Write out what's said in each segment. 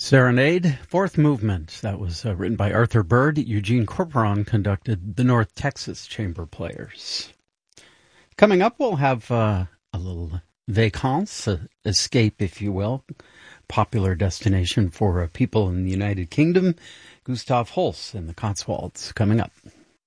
Serenade, fourth movement. That was written by Arthur Bird. Eugene Corporon conducted the North Texas Chamber Players. Coming up, we'll have a little vacances, escape, if you will. Popular destination for people in the United Kingdom. Gustav Holst and the Cotswolds coming up.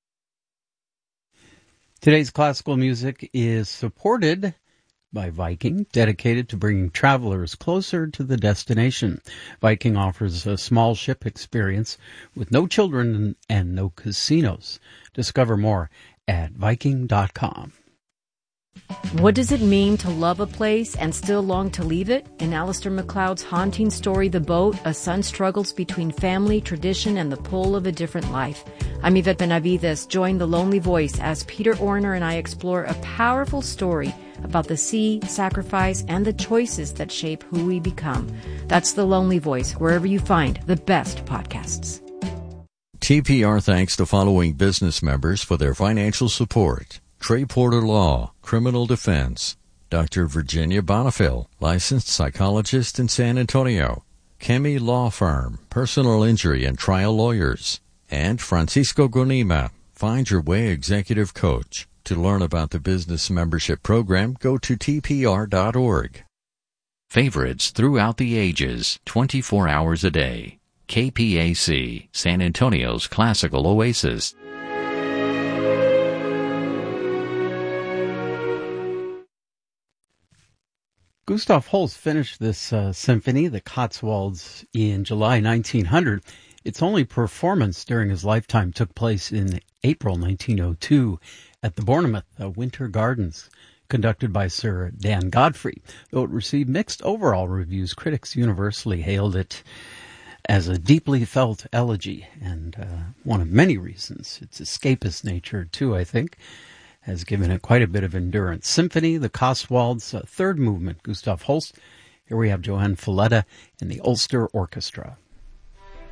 Today's classical music is supported by Viking, dedicated to bringing travelers closer to the destination. Viking offers a small ship experience with no children and no casinos. Discover more at Viking.com. What does it mean to love a place and still long to leave it? In Alistair MacLeod's haunting story, The Boat, a son struggles between family, tradition, and the pull of a different life. I'm Yvette Benavides. Join The Lonely Voice as Peter Orner and I explore a powerful story about the sea, sacrifice, and the choices that shape who we become. That's The Lonely Voice, wherever you find the best podcasts. TPR thanks the following business members for their financial support. Trey Porter Law, Criminal Defense. Dr. Virginia Bonifil, licensed psychologist in San Antonio. Kemi Law Firm, personal injury and trial lawyers. And Francisco Gonima, Find Your Way executive coach. To learn about the business membership program, go to tpr.org. Favorites throughout the ages, 24 hours a day. KPAC, San Antonio's classical oasis. Gustav Holst finished this symphony, the Cotswolds, in July 1900. Its only performance during his lifetime took place in April 1902 at the Bournemouth Winter Gardens, conducted by Sir Dan Godfrey. Though it received mixed overall reviews, critics universally hailed it as a deeply felt elegy, and one of many reasons. Its escapist nature, too, I think, has given it quite a bit of endurance. Symphony, the Cotswolds, third movement, Gustav Holst. Here we have Johann Falletta and the Ulster Orchestra.